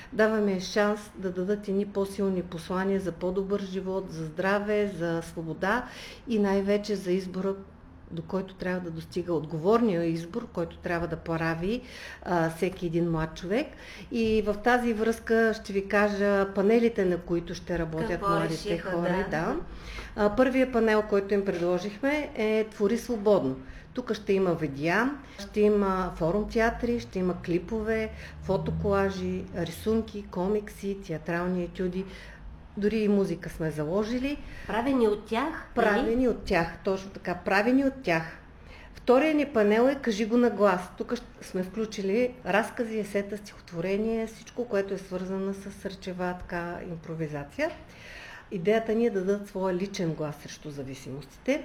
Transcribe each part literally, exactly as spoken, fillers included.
даваме шанс да дадат едни по-силни послания за по-добър живот, за здраве, за свобода и най-вече за избора, до който трябва да достига, отговорния избор, който трябва да прави а, всеки един млад човек. И в тази връзка ще ви кажа панелите, на които ще работят Какво младите решиха, хора. да. Да. А, първият панел, който им предложихме, е "Твори свободно". Тук ще има видеа, ще има форум театри, ще има клипове, фотоколажи, рисунки, комикси, театрални етюди. Дори и музика сме заложили. Правени от тях? Правени от тях, точно така. Правени от тях. Втория ни панел е "Кажи го на глас". Тук сме включили разкази, есета, стихотворение, всичко, което е свързано с речева така импровизация. Идеята ни е да дадат своя личен глас срещу зависимостите.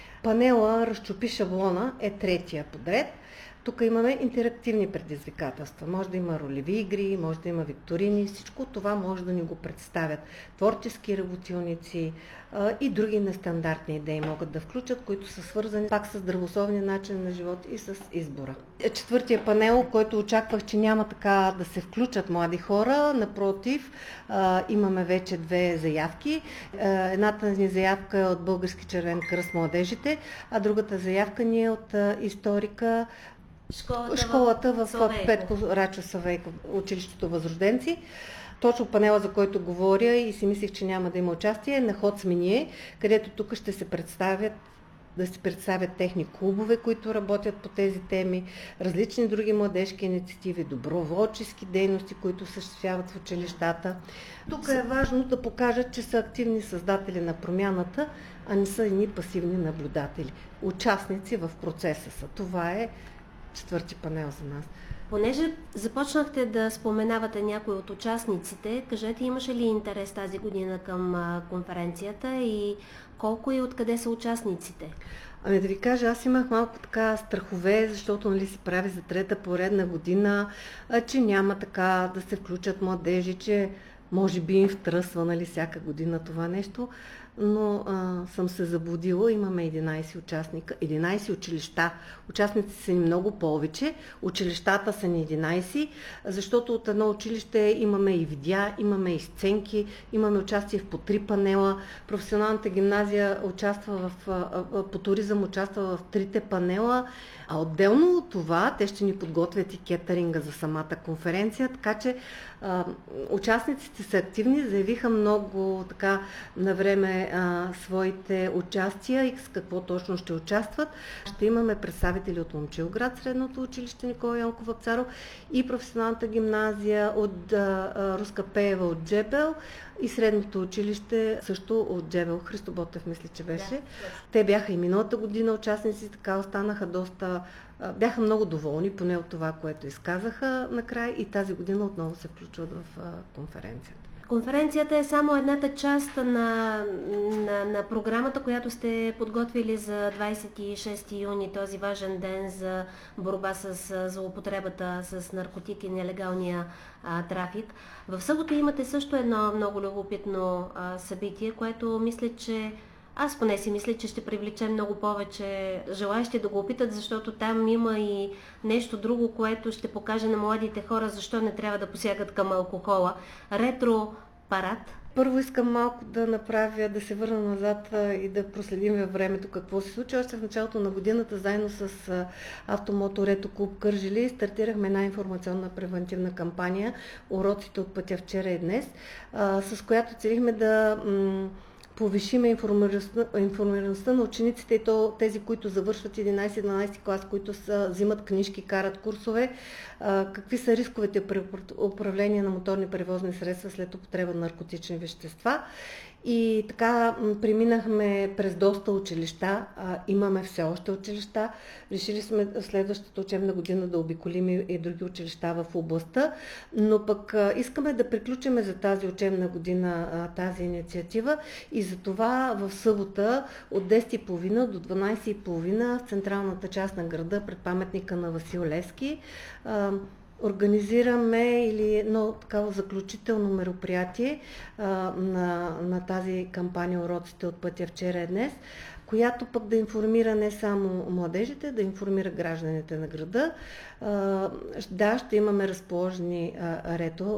Панела "Разчупи шаблона" е третия подред. Тук имаме интерактивни предизвикателства. Може да има ролеви игри, може да има викторини, всичко това може да ни го представят. Творчески работилници а, и други нестандартни идеи могат да включат, които са свързани пак с здравословния начин на живот и с избора. Четвъртия панел, който очаквах, че няма така да се включат млади хора, напротив, а, имаме вече две заявки. А, едната ни заявка е от Български червен кръст младежите, а другата заявка ни е от а, историка Школата, школата в, в Петко Рачо Рачо Савейков, училището Възрожденци. Точно панела, за който говоря и си мислих, че няма да има участие, е на "Ход сме ние", където тук ще се представят да се представят техни клубове, които работят по тези теми, различни други младежки инициативи, доброволчески дейности, които съществяват в училищата. Тук е важно да покажат, че са активни създатели на промяната, а не са едни пасивни наблюдатели. Участници в процеса са. Това е четвърти панел за нас. Понеже започнахте да споменавате някои от участниците, кажете, имаше ли интерес тази година към а, конференцията и колко и откъде са участниците? Ами да ви кажа, аз имах малко така страхове, защото нали се прави за трета поредна година, а, че няма така да се включат младежи, че може би им втръсва нали, всяка година това нещо, но а, съм се заблудила. Имаме единайсет участника, единайсет училища. Участници са ни много повече, училищата са ни единайсет, защото от едно училище имаме и видеа, имаме и сценки, имаме участие в по три панела. Професионалната гимназия участва в, а, по туризъм участва в трите панела, а отделно от това те ще ни подготвят и кетъринга за самата конференция, така че а, участниците са активни, заявиха много така на време а, своите участия и с какво точно ще участват. Ще имаме представители от Момчилград, средното училище Никола Йонков Вапцаров и професионалната гимназия от а, Руска Пеева от Джебел и средното училище също от Джебел. Христо Ботев мисля, че беше. Да, те бяха и миналата година участници, така останаха доста, бяха много доволни, поне от това, което изказаха накрая и тази година отново се включват в конференцията. Конференцията е само едната част на, на, на програмата, която сте подготвили за двайсет и шести юни, този важен ден за борба с злоупотребата с наркотики и нелегалния а, трафик. В събота имате също едно много любопитно а, събитие, което мисля, че аз поне си мисля, че ще привлечем много повече желаящи да го опитат, защото там има и нещо друго, което ще покаже на младите хора защо не трябва да посягат към алкохола. Ретро парад. Първо искам малко да направя, да се върна назад и да проследим във времето какво се случи. Още в началото на годината, заедно с Автомото Рето Клуб Кърджали, стартирахме една информационна превентивна кампания "Уроците от пътя вчера и днес", с която целихме да повишиме информираността, информираността на учениците и то тези, които завършват единайсети-дванайсети клас, които са, взимат книжки, карат курсове, а, какви са рисковете при управление на моторни превозни средства след употреба на наркотични вещества. И така преминахме през доста училища, а, имаме все още училища. Решили сме следващата учебна година да обиколим и, и други училища в областта, но пък а, искаме да приключим за тази учебна година а, тази инициатива и затова в събота от десет и тридесет до дванайсет и тридесет в централната част на града пред паметника на Васил Левски а, организираме или едно такава заключително мероприятие а, на, на тази кампания "Уроците от пътя вчера и днес", която пък да информира не само младежите, да информира гражданите на града. А, да, ще имаме разположени а, рето